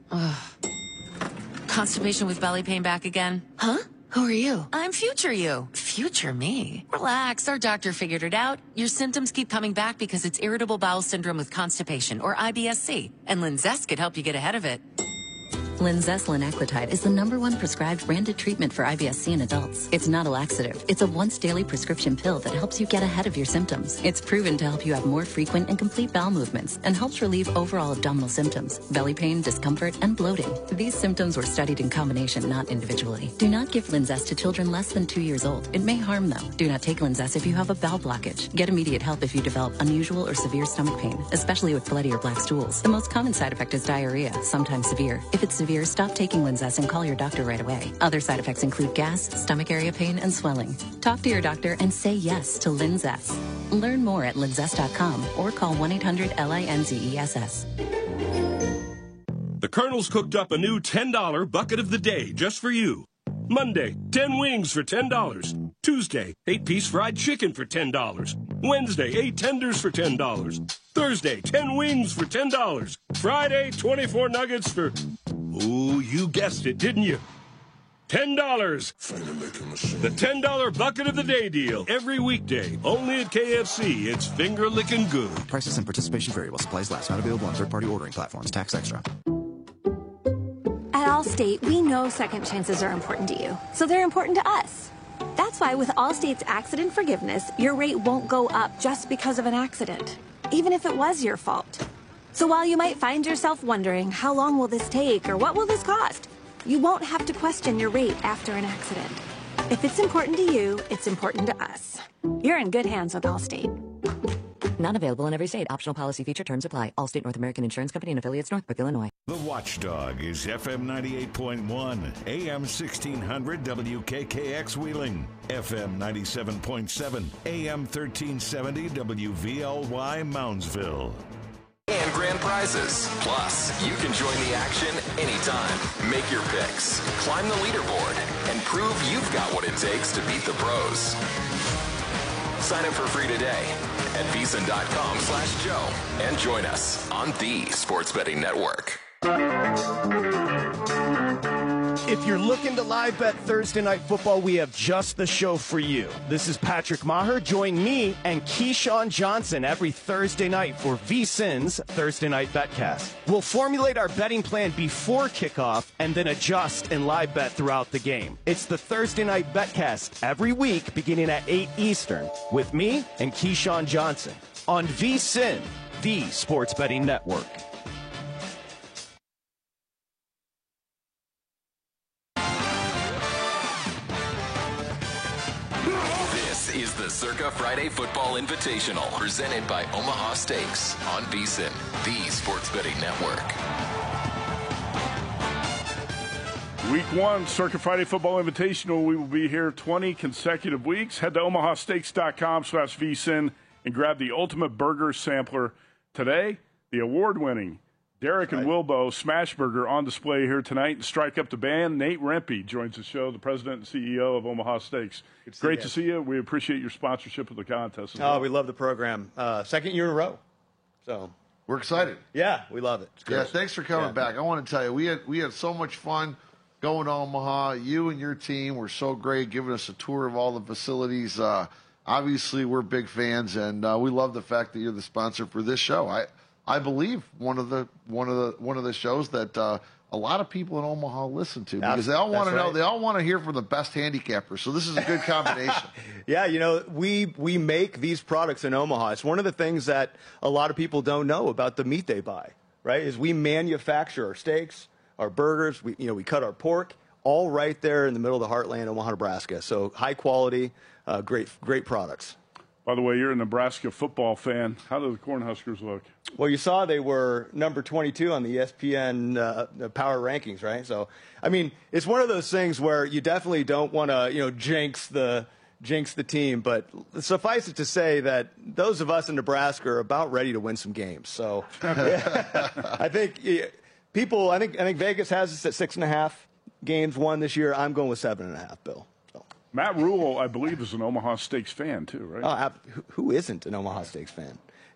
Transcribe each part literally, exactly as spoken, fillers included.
Ugh. Constipation with belly pain back again? Huh? Who are you? I'm future you. Future me. Relax, our doctor figured it out. Your symptoms keep coming back because it's irritable bowel syndrome with constipation, or I B S C. And Linzess could help you get ahead of it. Linzess linaclotide is the number one prescribed branded treatment for I B S C in adults. It's not a laxative. It's a once-daily prescription pill that helps you get ahead of your symptoms. It's proven to help you have more frequent and complete bowel movements and helps relieve overall abdominal symptoms, belly pain, discomfort, and bloating. These symptoms were studied in combination, not individually. Do not give Linzess to children less than two years old. It may harm them. Do not take Linzess if you have a bowel blockage. Get immediate help if you develop unusual or severe stomach pain, especially with bloody or black stools. The most common side effect is diarrhea, sometimes severe. If it's severe, stop taking Linzess and call your doctor right away. Other side effects include gas, stomach area pain, and swelling. Talk to your doctor and say yes to Linzess. Learn more at linzess dot com or call one eight hundred L I N Z E S S. The Colonel's cooked up a new ten dollar bucket of the day just for you. Monday, ten wings for ten dollars. Tuesday, eight piece fried chicken for ten dollars. Wednesday, eight tenders for ten dollars. Thursday, ten wings for ten dollars. Friday, twenty-four nuggets for... Ooh, you guessed it, didn't you? ten dollars. The ten dollar bucket of the day deal. Every weekday. Only at K F C. It's finger-licking good. Prices and participation vary while supplies last. Not available on third-party ordering platforms. Tax extra. At Allstate, we know second chances are important to you, so they're important to us. That's why with Allstate's accident forgiveness, your rate won't go up just because of an accident, even if it was your fault. So while you might find yourself wondering, how long will this take or what will this cost? You won't have to question your rate after an accident. If it's important to you, it's important to us. You're in good hands with Allstate. Not available in every state. Optional policy feature terms apply. Allstate North American Insurance Company and affiliates, Northbrook, Illinois. The Watchdog is F M ninety-eight point one, A M sixteen hundred W K K X Wheeling, F M ninety-seven point seven, A M thirteen seventy W V L Y Moundsville. And grand prizes. Plus, you can join the action anytime. Make your picks, climb the leaderboard, and prove you've got what it takes to beat the pros. Sign up for free today at VSiN.com slash Joe and join us on the Sports Betting Network. If you're looking to live bet Thursday Night Football, we have just the show for you. This is Patrick Maher. Join me and Keyshawn Johnson every Thursday night for VSiN's Thursday Night Betcast. We'll formulate our betting plan before kickoff and then adjust and live bet throughout the game. It's the Thursday Night Betcast every week beginning at eight Eastern with me and Keyshawn Johnson on VSiN, the Sports Betting Network. Is the Circa Friday Football Invitational, presented by Omaha Steaks on VSiN, the Sports Betting Network. Week one, Circa Friday Football Invitational. We will be here twenty consecutive weeks. Head to omaha steaks dot com slash VSiN and grab the Ultimate Burger Sampler. Today, the award-winning Derek and Wilbo Smash Burger on display here tonight. And strike up the band. Nate Rempe joins the show, the president and C E O of Omaha Steaks. To Great to see see you. We appreciate your sponsorship of the contest. Oh, well. We love the program. Uh, second year in a row. So we're excited. Yeah, we love it. Yeah, thanks for coming yeah. back. I want to tell you, we had we had so much fun going to Omaha. You and your team were so great, giving us a tour of all the facilities. Uh, obviously, we're big fans, and uh, we love the fact that you're the sponsor for this show. I. I believe one of the one of the one of the shows that uh, a lot of people in Omaha listen to because they all want to know right. they all want to hear from the best handicappers. So this is a good combination. Yeah, you know, we we make these products in Omaha. It's one of the things that a lot of people don't know about the meat they buy. Right? Is we manufacture our steaks, our burgers. We you know we cut our pork all right there in the middle of the heartland, Omaha, Nebraska. So high quality, uh, great great products. By the way, you're a Nebraska football fan. How do the Cornhuskers look? Well, you saw they were number twenty-two on the E S P N uh, power rankings, right? So, I mean, it's one of those things where you definitely don't want to, you know, jinx the jinx the team. But suffice it to say that those of us in Nebraska are about ready to win some games. So, yeah, I think people, I think, I think Vegas has us at six and a half games won this year. I'm going with seven and a half, Bill. Matt Rule, I believe, is an Omaha Steaks fan, too, right? Oh, who isn't an Omaha Steaks fan?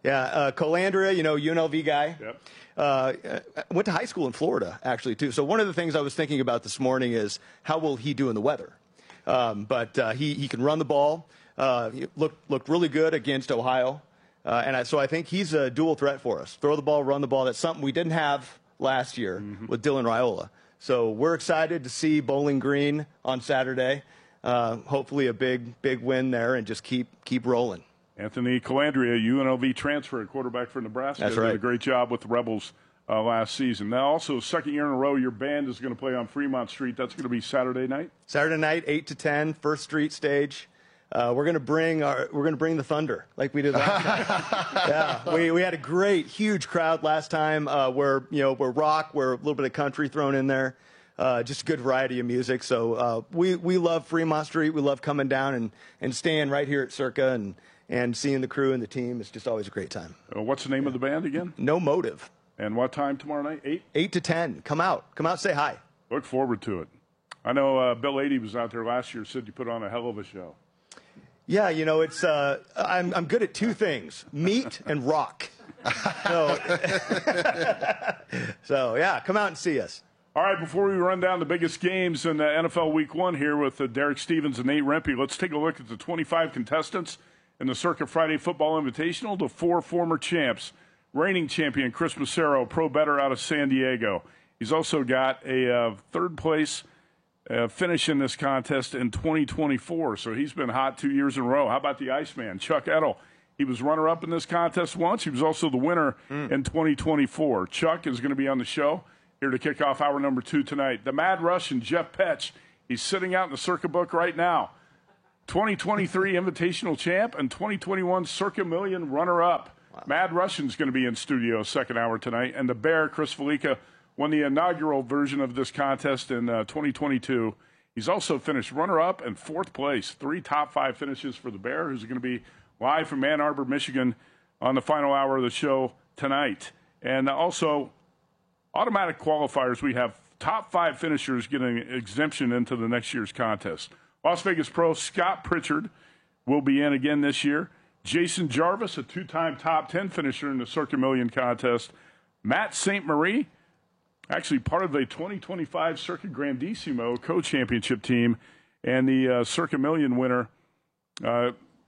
Yeah, uh, Colandrea, you know, U N L V guy. Yep. Uh, went to high school in Florida, actually, too. So one of the things I was thinking about this morning is how will he do in the weather? Um, but uh, he, he can run the ball. Uh, he looked, looked really good against Ohio. Uh, and I, so I think he's a dual threat for us. Throw the ball, run the ball. That's something we didn't have last year mm-hmm. with Dylan Raiola. So we're excited to see Bowling Green on Saturday. Uh, hopefully a big, big win there and just keep keep rolling. Anthony Colandrea, U N L V transfer, quarterback for Nebraska. That's right. Did a great job with the Rebels uh, last season. Now, also, second year in a row, your band is going to play on Fremont Street. That's going to be Saturday night? Saturday night, eight to ten, First Street stage. Uh, we're going to bring our we're going to bring the thunder like we did last time. Yeah, we we had a great, huge crowd last time. Uh, where you know we're rock, we're a little bit of country thrown in there. Uh, just a good variety of music. So uh, we we love Fremont Street. We love coming down and, and staying right here at Circa and and seeing the crew and the team. It's just always a great time. Uh, what's the name of the band again? No Motive. And what time tomorrow night? Eight. Eight to ten. Come out. Come out. Say hi. Look forward to it. I know uh, Bill Adie was out there last year. Said you put on a hell of a show. Yeah, you know, it's uh, I'm I'm good at two things: meat and rock. So, so yeah, come out and see us. All right, before we run down the biggest games in the N F L Week One here with uh, Derek Stevens and Nate Rempe, let's take a look at the twenty-five contestants in the Circa Friday Football Invitational. The four former champs: reigning champion Chris Massaro, pro bettor out of San Diego. He's also got a uh, third place Uh, finish in this contest in twenty twenty-four, so he's been hot two years in a row. How about the Iceman, Chuck Edel? He was runner-up in this contest once. He was also the winner mm. in twenty twenty-four. Chuck is going to be on the show here to kick off hour number two tonight. The Mad Russian, Jeff Petch, he's sitting out in the Circa book right now. twenty twenty-three Invitational champ and twenty twenty-one Circa Million runner-up. Wow. Mad Russian's going to be in studio second hour tonight. And the Bear, Chris Felica, won the inaugural version of this contest in uh, twenty twenty-two. He's also finished runner-up and fourth place. Three top five finishes for the Bear, who's going to be live from Ann Arbor, Michigan on the final hour of the show tonight. And also, automatic qualifiers, we have top five finishers getting exemption into the next year's contest. Las Vegas Pro Scott Pritchard will be in again this year. Jason Jarvis, a two-time top ten finisher in the Circa Million contest. Matt Saint Marie, actually part of the twenty twenty-five Circa Grandissimo co-championship team, and the uh, Circa Million winner uh,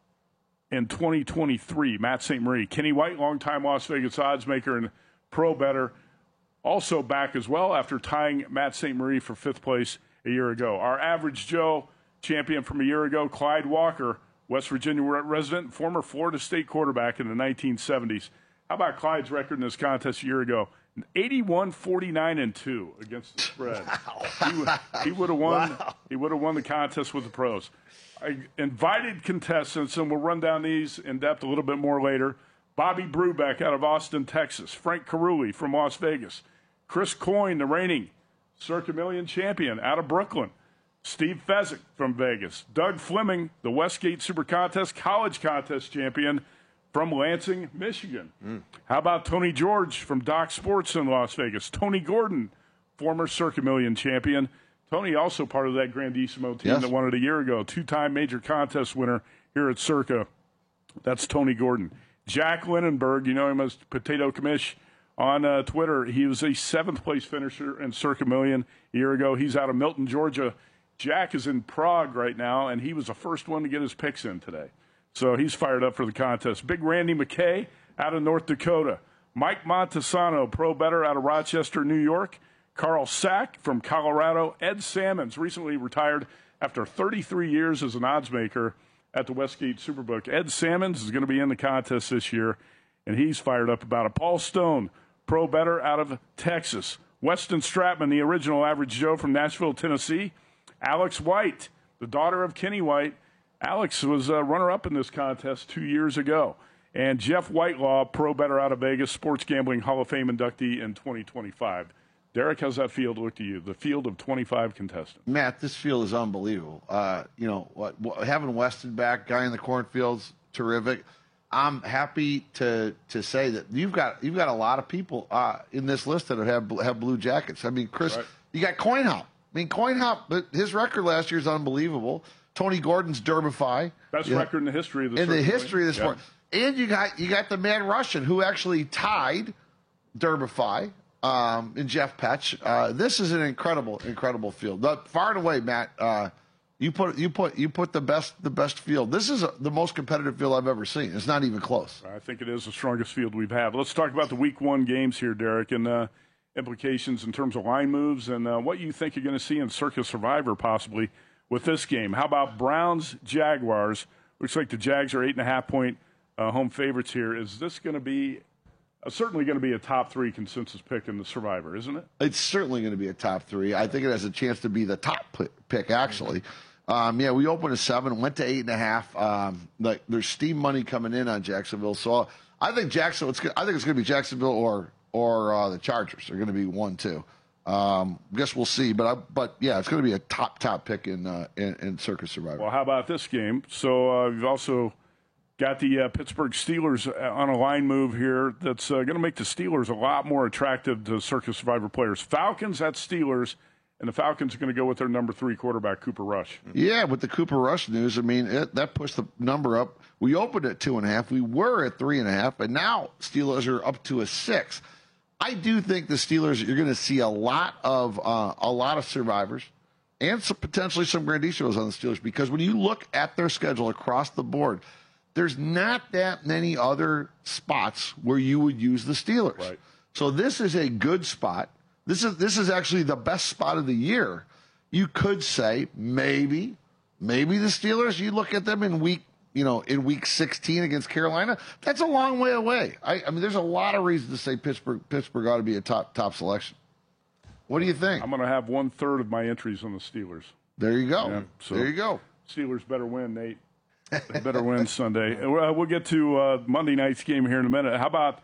in twenty twenty-three, Matt Saint Marie. Kenny White, longtime Las Vegas odds maker and pro bettor, also back as well after tying Matt Saint Marie for fifth place a year ago. Our Average Joe champion from a year ago, Clyde Walker, West Virginia resident, former Florida State quarterback in the nineteen seventies. How about Clyde's record in this contest a year ago? eighty-one, forty-nine, and two against the spread. Wow. He, would, he would have won. Wow. He would have won the contest with the pros. I invited contestants, and we'll run down these in depth a little bit more later. Bobby Brubeck out of Austin, Texas. Frank Carulli from Las Vegas. Chris Coyne, the reigning Circa Million champion out of Brooklyn. Steve Fezzik from Vegas. Doug Fleming, the Westgate Super Contest College Contest champion from Lansing, Michigan. Mm. How about Tony George from Doc Sports in Las Vegas? Tony Gordon, former Circa Million champion. Tony also part of that Grandissimo team yes. that won it a year ago. Two-time major contest winner here at Circa. That's Tony Gordon. Jack Lindenberg, you know him as Potato Commish on uh, Twitter. He was a seventh-place finisher in Circa Million a year ago. He's out of Milton, Georgia. Jack is in Prague right now, and he was the first one to get his picks in today. So he's fired up for the contest. Big Randy McKay out of North Dakota. Mike Montesano, pro bettor out of Rochester, New York. Carl Sack from Colorado. Ed Salmons, recently retired after thirty-three years as an odds maker at the Westgate Superbook. Ed Salmons is going to be in the contest this year, and he's fired up about it. Paul Stone, pro bettor out of Texas. Weston Stratman, the original Average Joe from Nashville, Tennessee. Alex White, the daughter of Kenny White. Alex was a runner-up in this contest two years ago. And Jeff Whitelaw, pro bettor out of Vegas, Sports Gambling Hall of Fame inductee in twenty twenty-five. Derek, how's that field look to you? The field of twenty-five contestants. Matt, this field is unbelievable. Uh, you know, what, what, having Weston back, guy in the cornfields, terrific. I'm happy to to say that you've got you've got a lot of people uh, in this list that have have blue jackets. I mean, Chris, right. You got Coin Hop. I mean, Coin Hop, but his record last year is unbelievable. Tony Gordon's Derbify. Best yeah. record in the history of the In the history of the sport. Yeah. and you got you got the man Russian who actually tied Derbify um, in Jeff Petch. Uh, this is an incredible, incredible field. But far and away, Matt, uh, you put you put you put the best the best field. This is a, the most competitive field I've ever seen. It's not even close. I think it is the strongest field we've had. Let's talk about the Week One games here, Derek, and uh, implications in terms of line moves and uh, what you think you're going to see in Circus Survivor possibly with this game. How about Browns Jaguars? Looks like the Jags are eight and a half point uh, home favorites here. Is this going to be uh, certainly going to be a top three consensus pick in the Survivor, isn't it? It's certainly going to be a top three. I think it has a chance to be the top p- pick, actually. Um, yeah, we opened at seven, went to eight and a half. Um, like there's steam money coming in on Jacksonville, so I think Jacksonville. It's, I think it's going to be Jacksonville or or uh, the Chargers. They're going to be one, two. Um, guess we'll see, but I, but yeah, it's going to be a top top pick in, uh, in in Circus Survivor. Well, how about this game? So uh, you've also got the uh, Pittsburgh Steelers on a line move here that's uh, going to make the Steelers a lot more attractive to Circus Survivor players. Falcons at Steelers, and the Falcons are going to go with their number three quarterback, Cooper Rush. Yeah, with the Cooper Rush news, I mean it, that pushed the number up. We opened at two and a half, we were at three and a half, but now Steelers are up to a six. I do think the Steelers, you're going to see a lot of uh, a lot of survivors and some, potentially some granditos on the Steelers because when you look at their schedule across the board, there's not that many other spots where you would use the Steelers. Right. So this is a good spot. This is this is actually the best spot of the year. You could say maybe, maybe the Steelers, you look at them in week you know, in week sixteen against Carolina, that's a long way away. I, I mean, there's a lot of reasons to say Pittsburgh Pittsburgh ought to be a top top selection. What do you think? I'm going to have one third of my entries on the Steelers. There you go. Yeah, so there you go. Steelers better win, Nate. They better win Sunday. Uh, we'll get to uh, Monday night's game here in a minute. How about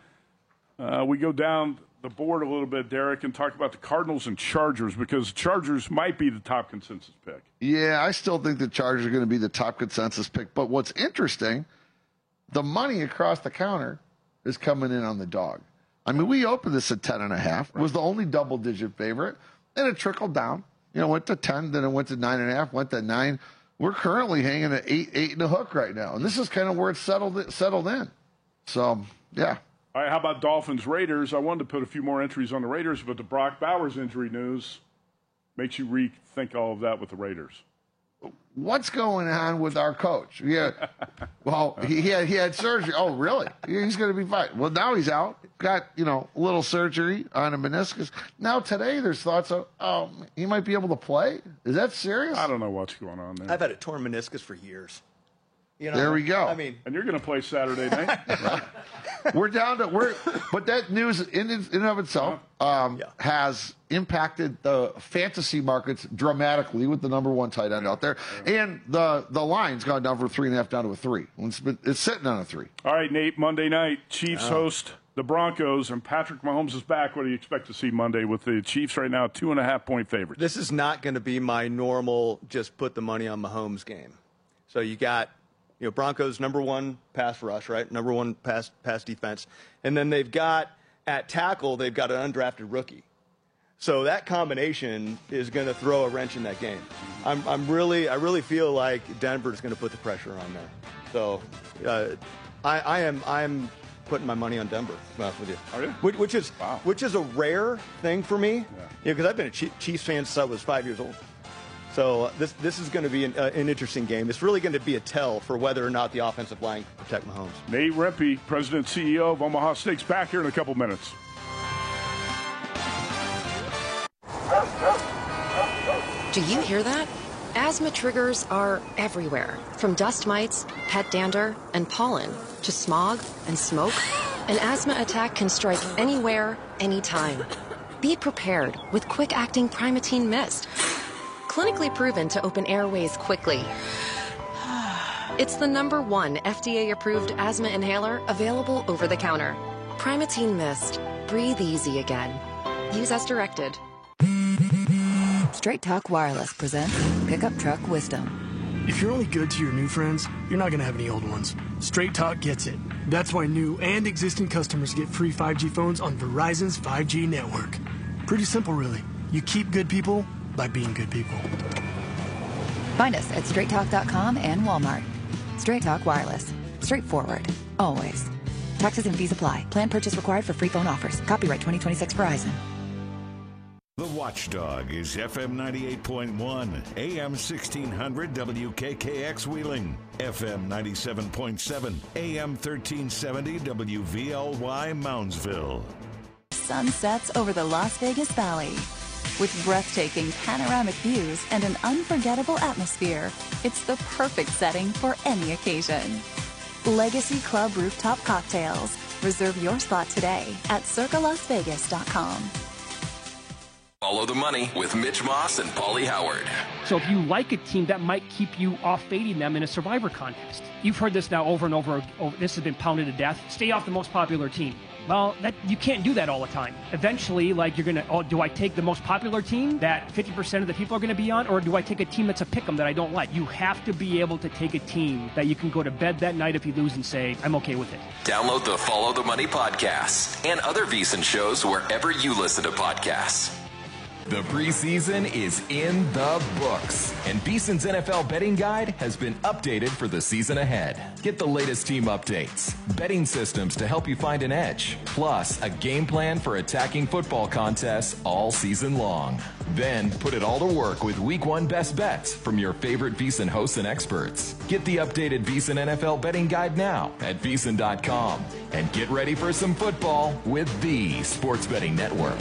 uh, we go down the board a little bit, Derek, and talk about the Cardinals and Chargers because Chargers might be the top consensus pick. Yeah, I still think the Chargers are going to be the top consensus pick. But what's interesting, the money across the counter is coming in on the dog. I mean, we opened this at ten and a half. Right. Was the only double-digit favorite, and it trickled down. You know, went to ten, then it went to nine and a half, went to nine. We're currently hanging at eight, eight and a hook right now, and this is kind of where it's settled settled in. So, yeah. All right, how about Dolphins Raiders? I wanted to put a few more entries on the Raiders, but the Brock Bowers injury news makes you rethink all of that with the Raiders. What's going on with our coach? Yeah, well, he, he had he had surgery. Oh, really? He's going to be fine. Well, now he's out. Got you know a little surgery on a meniscus. Now today, there's thoughts of oh he might be able to play. Is that serious? I don't know what's going on there. I've had a torn meniscus for years. You know, there we go. I mean, and you're going to play Saturday night. Right? We're down to we're, but that news in in and of itself um, yeah. has impacted the fantasy markets dramatically with the number one tight end out there, and the the line's gone down from three and a half down to a three. It's, been, it's sitting on a three. All right, Nate. Monday night, Chiefs oh. host the Broncos, and Patrick Mahomes is back. What do you expect to see Monday with the Chiefs right now, two and a half point favorites? This is not going to be my normal just put the money on Mahomes game. So you got. You know, Broncos number one pass rush, right? Number one pass pass defense, and then they've got at tackle they've got an undrafted rookie. So that combination is going to throw a wrench in that game. I'm I'm really I really feel like Denver's going to put the pressure on there. So uh, I I am I'm putting my money on Denver. To be honest with you, are you? Which, which is wow. which is a rare thing for me. Yeah, because you know, I've been a Chiefs fan since I was five years old. So uh, this this is going to be an, uh, an interesting game. It's really going to be a tell for whether or not the offensive line can protect Mahomes. Nate Rempe, President and C E O of Omaha Steaks, back here in a couple minutes. Do you hear that? Asthma triggers are everywhere, from dust mites, pet dander, and pollen, to smog and smoke. An asthma attack can strike anywhere, anytime. Be prepared with quick-acting Primatene Mist. Clinically proven to open airways quickly. It's the number one F D A-approved asthma inhaler available over the counter. Primatene Mist. Breathe easy again. Use as directed. Straight Talk Wireless presents Pickup Truck Wisdom. If you're only good to your new friends, you're not going to have any old ones. Straight Talk gets it. That's why new and existing customers get free five G phones on Verizon's five G network. Pretty simple, really. You keep good people by being good people. Find us at straight talk dot com and Walmart. Straight Talk Wireless. Straightforward. always. Taxes and fees apply. Plan purchase required for free phone offers. Copyright twenty twenty-six Verizon. The Watchdog is F M ninety-eight point one, A M sixteen hundred W K K X Wheeling, F M ninety-seven point seven, A M thirteen seventy W V L Y Moundsville. Sunsets over the Las Vegas Valley. With breathtaking panoramic views and an unforgettable atmosphere, it's the perfect setting for any occasion. Legacy Club Rooftop Cocktails. Reserve your spot today at circa las vegas dot com. Follow the money with Mitch Moss and Paulie Howard. So if you like a team, that might keep you off fading them in a survivor contest. You've heard this now over and over. over this has been pounded to death. Stay off the most popular team. Well, that you can't do that all the time. Eventually, like you're going to, oh, do I take the most popular team that fifty percent of the people are going to be on, or do I take a team that's a pick'em that I don't like? You have to be able to take a team that you can go to bed that night if you lose and say, I'm okay with it. Download the Follow the Money podcast and other VSiN shows wherever you listen to podcasts. The preseason is in the books, and VSiN's N F L betting guide has been updated for the season ahead. Get the latest team updates, betting systems to help you find an edge, plus a game plan for attacking football contests all season long. Then put it all to work with Week One best bets from your favorite VSiN hosts and experts. Get the updated VSiN N F L betting guide now at V S I N dot com, and get ready for some football with the Sports Betting Network.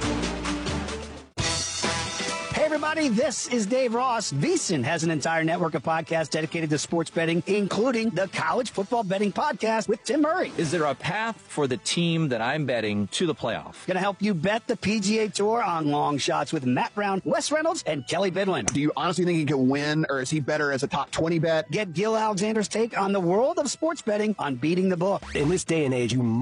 Hey everybody, this is Dave Ross. VSiN has an entire network of podcasts dedicated to sports betting, including the College Football Betting Podcast with Tim Murray. Is there a path for the team that I'm betting to the playoff? Going to help you bet the P G A Tour on long shots with Matt Brown, Wes Reynolds, and Kelly Bidlin. Do you honestly think he can win, or is he better as a top twenty bet? Get Gil Alexander's take on the world of sports betting on Beating the Book. In this day and age, you